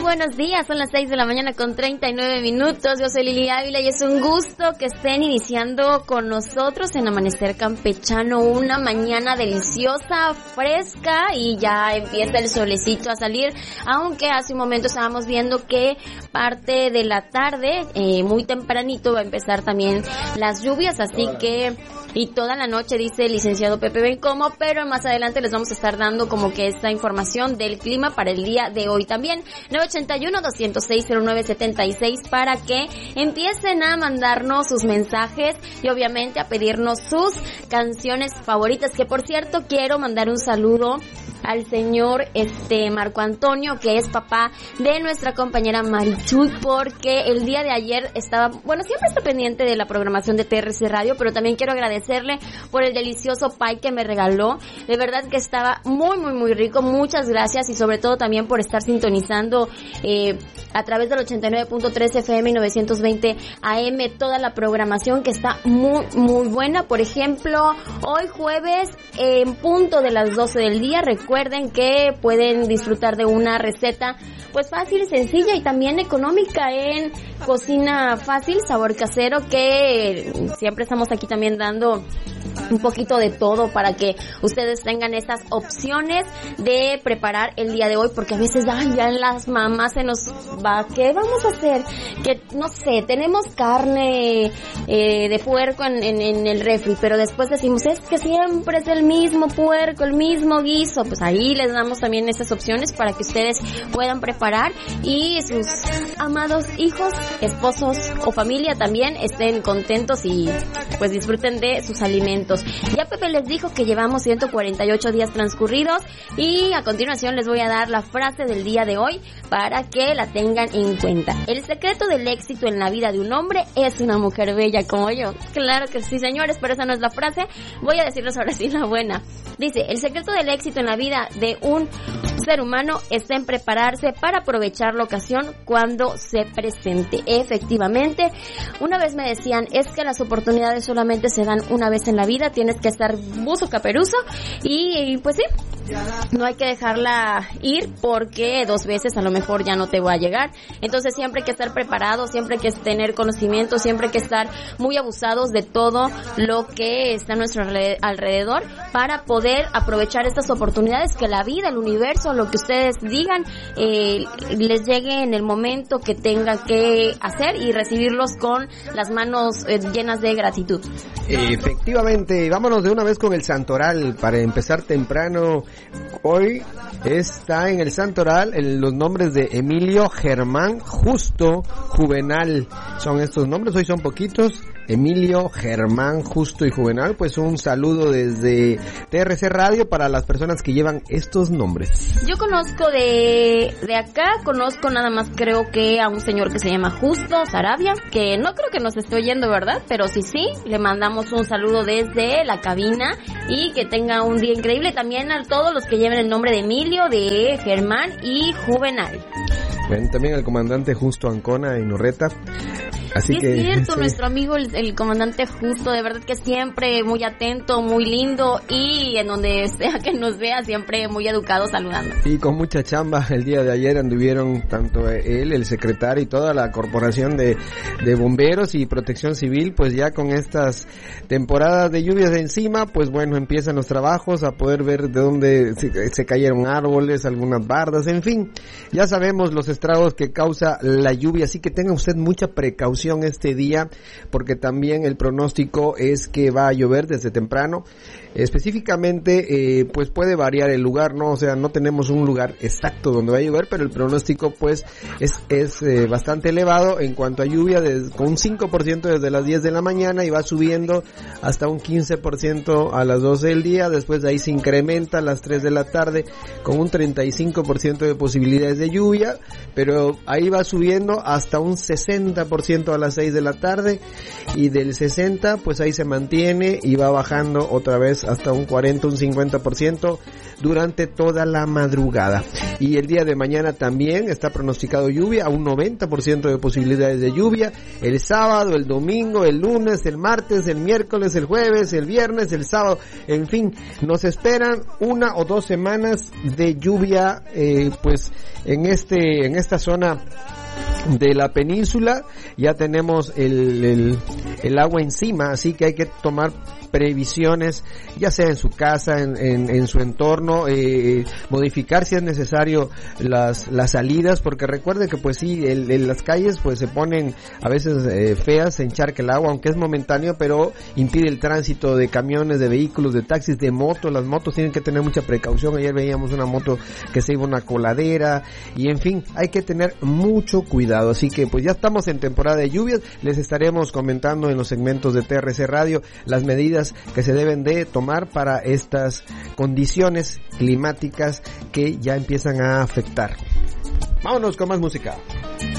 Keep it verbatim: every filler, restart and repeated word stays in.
buenos días, son las seis de la mañana con treinta y nueve minutos, yo soy Lili Ávila y es un gusto que estén iniciando con nosotros en Amanecer Campechano, una mañana deliciosa, fresca y ya empieza el solecito a salir, aunque hace un momento estábamos viendo que parte de la tarde, eh, muy tempranito va a empezar también las lluvias, así que y toda la noche dice el licenciado Pepe Bencomo, pero más adelante les vamos a estar dando como que esta información del clima para el día de hoy también. nueve ochenta y uno, doscientos seis, cero nueve setenta y seis para que empiecen a mandarnos sus mensajes y obviamente a pedirnos sus canciones favoritas, que por cierto quiero mandar un saludo al señor este Marco Antonio, que es papá de nuestra compañera Marichuy, porque el día de ayer estaba, bueno, siempre está pendiente de la programación de T R C Radio, pero también quiero agradecerle por el delicioso pie que me regaló, de verdad que estaba muy muy muy rico, muchas gracias y sobre todo también por estar sintonizando eh, a través del ochenta y nueve punto tres F M y novecientos veinte A M toda la programación que está muy muy buena. Por ejemplo, hoy jueves en punto de las doce del día, recuerden que pueden disfrutar de una receta pues fácil, sencilla y también económica en Cocina Fácil, Sabor Casero, que siempre estamos aquí también dando un poquito de todo para que ustedes tengan estas opciones de preparar el día de hoy, porque a veces ay, ya en las mamás se nos va, ¿qué vamos a hacer? Que no sé, tenemos carne eh, de puerco en, en, en el refri, pero después decimos, es que siempre es el mismo puerco, el mismo guiso, pues ahí les damos también esas opciones para que ustedes puedan preparar y sus amados hijos, esposos o familia también estén contentos y pues disfruten de sus alimentos. Ya Pepe les dijo que llevamos ciento cuarenta y ocho días transcurridos y a continuación les voy a dar la frase del día de hoy para que la tengan en cuenta. El secreto del éxito en la vida de un hombre es una mujer bella como yo. Claro que sí, señores, pero esa no es la frase. Voy a decirles ahora sí la buena. Dice, el secreto del éxito en la vida de un ser humano está en prepararse para aprovechar la ocasión cuando se presente. Efectivamente, una vez me decían, es que las oportunidades solamente se dan una vez en la vida, tienes que estar buzo caperuzo y pues sí, no hay que dejarla ir porque dos veces a lo mejor ya no te va a llegar. Entonces siempre hay que estar preparados, siempre hay que tener conocimiento, siempre hay que estar muy abusados de todo lo que está a nuestro alrededor para poder aprovechar estas oportunidades que la vida, el universo, lo que ustedes digan, eh, les llegue en el momento que tenga que hacer y recibirlos con las manos eh, llenas de gratitud. Efectivamente, vámonos de una vez con el Santoral para empezar temprano. Hoy está en el Santoral en los nombres de Emilio, Germán, Justo, Juvenal. Son estos nombres, hoy son poquitos. Emilio, Germán, Justo y Juvenal, pues un saludo desde T R C Radio para las personas que llevan estos nombres. Yo conozco de de acá, conozco nada más creo que a un señor que se llama Justo Sarabia, que no creo que nos esté oyendo, ¿verdad? Pero sí, sí, le mandamos un saludo desde la cabina y que tenga un día increíble. También a todos los que lleven el nombre de Emilio, de Germán y Juvenal. Bueno, también al comandante Justo Ancona y Norreta. Así sí, que, es cierto, sí. Nuestro amigo el, el comandante Justo, de verdad que siempre muy atento, muy lindo y en donde sea que nos vea siempre muy educado saludando. Y con mucha chamba, el día de ayer anduvieron tanto él, el secretario y toda la corporación de, de bomberos y protección civil, pues ya con estas temporadas de lluvias de encima, pues bueno, empiezan los trabajos a poder ver de dónde se, se cayeron árboles, algunas bardas, en fin, ya sabemos los estragos que causa la lluvia, así que tenga usted mucha precaución este día, porque también el pronóstico es que va a llover desde temprano. Específicamente, eh, pues puede variar el lugar, ¿no? O sea, no tenemos un lugar exacto donde va a llover, pero el pronóstico, pues, es, es eh, bastante elevado en cuanto a lluvia, de, con un cinco por ciento desde las diez de la mañana y va subiendo hasta un quince por ciento a las doce del día. Después de ahí se incrementa a las tres de la tarde con un treinta y cinco por ciento de posibilidades de lluvia, pero ahí va subiendo hasta un sesenta por ciento ciento a las seis de la tarde, y del sesenta pues ahí se mantiene y va bajando otra vez hasta un cuarenta, un cincuenta por ciento durante toda la madrugada. Y el día de mañana también está pronosticado lluvia, a un noventa por ciento de posibilidades de lluvia, el sábado, el domingo, el lunes, el martes, el miércoles, el jueves, el viernes, el sábado, en fin, nos esperan una o dos semanas de lluvia, eh, pues en este, en esta zona de la península. Ya tenemos el, el, el agua encima, así que hay que tomar previsiones, ya sea en su casa, en, en, en su entorno, eh, modificar si es necesario las, las salidas, porque recuerde que pues sí, el, el, las calles pues se ponen a veces eh, feas, se encharca el agua, aunque es momentáneo, pero impide el tránsito de camiones, de vehículos, de taxis, de motos. Las motos tienen que tener mucha precaución. Ayer veíamos una moto que se iba a una coladera, y en fin, hay que tener mucho cuidado. Así que pues ya estamos en temporada de lluvias, les estaremos comentando en los segmentos de T R C Radio las medidas que se deben de tomar para estas condiciones climáticas que ya empiezan a afectar. Vámonos con más música.